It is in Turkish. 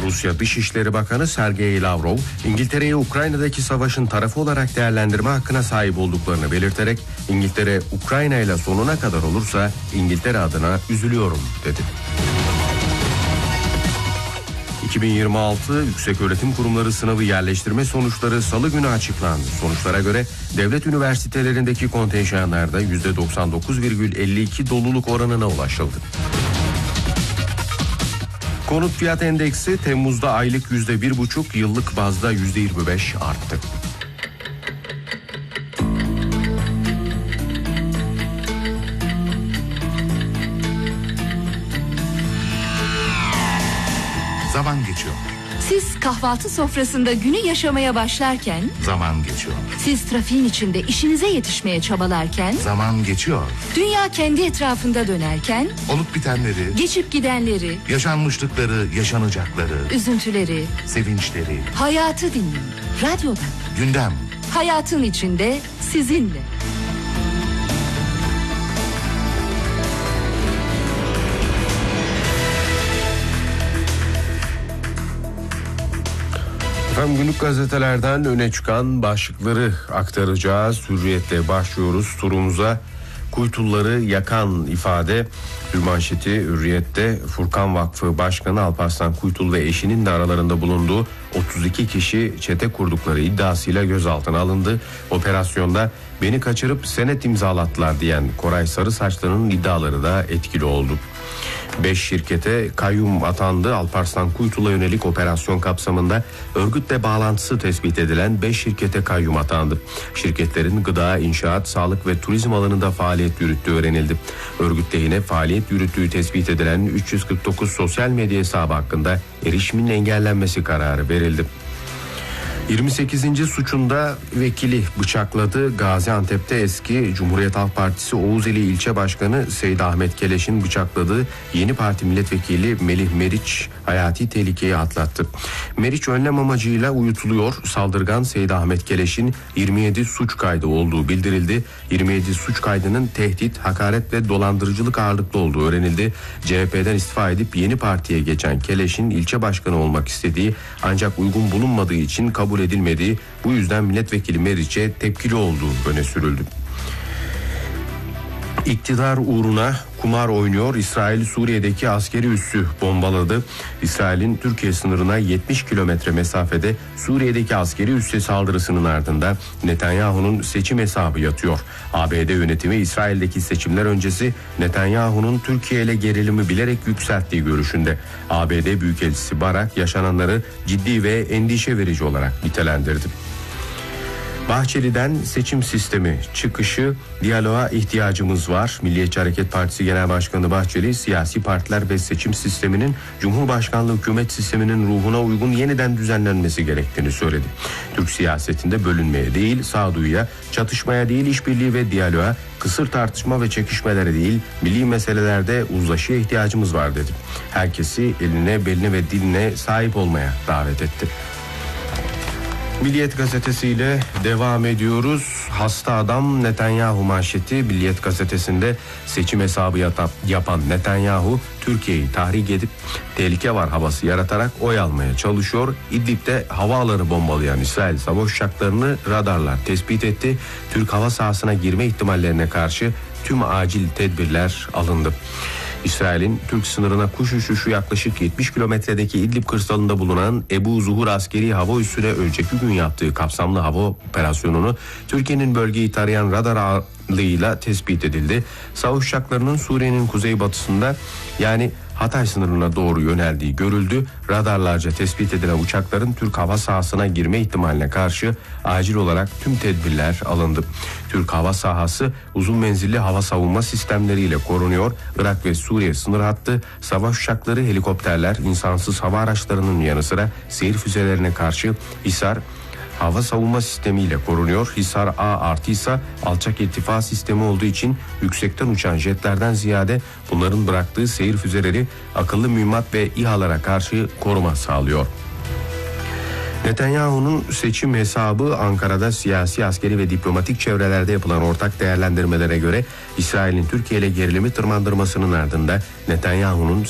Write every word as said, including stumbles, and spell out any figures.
Rusya Dışişleri Bakanı Sergey Lavrov, İngiltere'yi Ukrayna'daki savaşın tarafı olarak değerlendirme hakkına sahip olduklarını belirterek, İngiltere Ukrayna ile sonuna kadar olursa İngiltere adına üzülüyorum dedi. iki bin yirmi altı Yükseköğretim Kurumları sınavı yerleştirme sonuçları Salı günü açıklandı. Sonuçlara göre devlet üniversitelerindeki kontenjanlarda yüzde doksan dokuz virgül elli iki doluluk oranına ulaşıldı. Konut fiyat endeksi Temmuz'da aylık yüzde bir buçuk, yıllık bazda yüzde yirmi beş arttı. Zaman geçiyor. Siz kahvaltı sofrasında günü yaşamaya başlarken Zaman geçiyor. Siz trafiğin içinde işinize yetişmeye çabalarken Zaman geçiyor. Dünya kendi etrafında dönerken Olup bitenleri, geçip gidenleri, yaşanmışlıkları, yaşanacakları, üzüntüleri, sevinçleri, hayatı dinleyin. Radyoda. gündem. Hayatın içinde sizinle. Efendim, günlük gazetelerden öne çıkan başlıkları aktaracağız. Hürriyetle başlıyoruz turumuza. Kuytulları yakan ifade manşeti Hürriyet'te. Furkan Vakfı Başkanı Alparslan Kuytul ve eşinin de aralarında bulunduğu otuz iki kişi çete kurdukları iddiasıyla gözaltına alındı. Operasyonda beni kaçırıp senet imzalattılar diyen Koray Sarısaçlı'nın iddiaları da etkili oldu. Beş şirkete kayyum atandı. Alparslan Kuytul'a yönelik operasyon kapsamında örgütle bağlantısı tespit edilen beş şirkete kayyum atandı. Şirketlerin gıda, inşaat, sağlık ve turizm alanında faaliyet yürüttüğü öğrenildi. Örgüt lehine faaliyet yürüttüğü tespit edilen üç yüz kırk dokuz sosyal medya hesabı hakkında erişimin engellenmesi kararı verildi. yirmi sekizinci suçunda vekili bıçakladı. Gaziantep'te eski Cumhuriyet Halk Partisi Oğuzeli İlçe Başkanı Seyit Ahmet Keleş'in bıçakladığı Yeni Parti Milletvekili Melih Meriç hayati tehlikeyi atlattı. Meriç önlem amacıyla uyutuluyor. Saldırgan Seyit Ahmet Keleş'in yirmi yedi suç kaydı olduğu bildirildi. yirmi yedi suç kaydının tehdit, hakaret ve dolandırıcılık ağırlıklı olduğu öğrenildi. C H P'den istifa edip Yeni Parti'ye geçen Keleş'in ilçe başkanı olmak istediği ancak uygun bulunmadığı için kabul edilmediği, bu yüzden milletvekili Meriç'e tepkili olduğu öne sürüldü. İktidar uğruna kumar oynuyor. İsrail Suriye'deki askeri üssü bombaladı. İsrail'in Türkiye sınırına yetmiş kilometre mesafede Suriye'deki askeri üsse saldırısının ardından Netanyahu'nun seçim hesabı yatıyor. A B D yönetimi İsrail'deki seçimler öncesi Netanyahu'nun Türkiye ile gerilimi bilerek yükselttiği görüşünde. A B D Büyükelçisi Barak yaşananları ciddi ve endişe verici olarak nitelendirdi. Bahçeli'den seçim sistemi çıkışı, diyaloğa ihtiyacımız var. Milliyetçi Hareket Partisi Genel Başkanı Bahçeli, siyasi partiler ve seçim sisteminin Cumhurbaşkanlığı hükümet sisteminin ruhuna uygun yeniden düzenlenmesi gerektiğini söyledi. Türk siyasetinde bölünmeye değil, sağduyuya, çatışmaya değil, işbirliği ve diyaloğa, kısır tartışma ve çekişmelere değil, milli meselelerde uzlaşıya ihtiyacımız var dedi. Herkesi eline, beline ve diline sahip olmaya davet etti. Milliyet gazetesiyle devam ediyoruz. Hasta adam Netanyahu manşeti Milliyet gazetesinde. Seçim hesabı yata, yapan Netanyahu Türkiye'yi tahrik edip tehlike var havası yaratarak oy almaya çalışıyor. İdlib'de havaalanı bombalayan İsrail savaş uçaklarını radarlar tespit etti. Türk hava sahasına girme ihtimallerine karşı tüm acil tedbirler alındı. İsrail'in Türk sınırına kuş uçuşu yaklaşık yetmiş kilometredeki İdlib kırsalında bulunan Ebu Zuhur askeri hava üssüne önceki gün yaptığı kapsamlı hava operasyonunu Türkiye'nin bölgeyi tarayan radar ağıyla tespit edildi. Savaş uçaklarının Suriye'nin kuzeybatısında yani Hatay sınırına doğru yöneldiği görüldü. Radarlarca tespit edilen uçakların Türk hava sahasına girme ihtimaline karşı acil olarak tüm tedbirler alındı. Türk hava sahası uzun menzilli hava savunma sistemleriyle korunuyor. Irak ve Suriye sınır hattı savaş uçakları, helikopterler, insansız hava araçlarının yanı sıra seyir füzelerine karşı Hisar hava savunma sistemiyle korunuyor. Hisar A artı ise alçak irtifa sistemi olduğu için yüksekten uçan jetlerden ziyade bunların bıraktığı seyir füzeleri akıllı mühimmat ve İHA'lara karşı koruma sağlıyor. Netanyahu'nun seçim hesabı Ankara'da siyasi, askeri ve diplomatik çevrelerde yapılan ortak değerlendirmelere göre İsrail'in Türkiye ile gerilimi tırmandırmasının ardından Netanyahu'nun